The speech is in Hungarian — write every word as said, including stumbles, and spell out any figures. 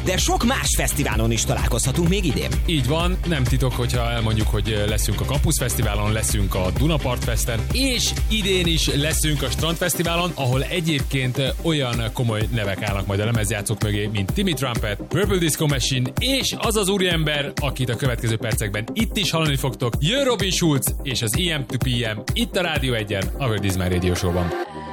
de sok más fesztiválon is találkozhatunk még idén. Így van, nem titok, hogyha elmondjuk, hogy leszünk a Campus Fesztiválon, leszünk a Dunapart Festen, és idén is leszünk a Strand Fesztiválon, ahol egyébként olyan komoly nevek állnak majd a lemezjátszók mögé, mint Timmy Trumpet, Purple Disco Machine, és az az úriember, akit a következő percekben itt is hallani fogtok, jön Robin Schulz és az E M to P M itt a Rádió egyen, a World Is My Radio Show-ban.